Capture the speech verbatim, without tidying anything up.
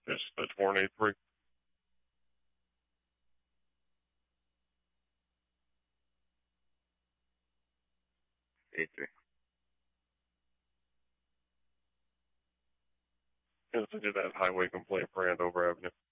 That's, that's warrant eighty-three. eighty-three. Yes, I did that highway complaint for Andover Avenue.